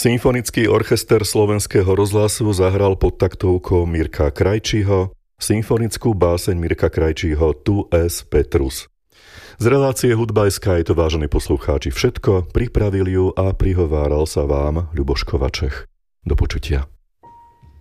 Symfonický orchester Slovenského rozhlasu zahral pod taktovkou Mirka Krajčího symfonickú báseň Mirka Krajčího Tu es Petrus. Z relácie Hudba.sk je to, vážení poslucháči, všetko. Pripravil ju a prihováral sa vám Ľuboš Kovačech. Do počutia.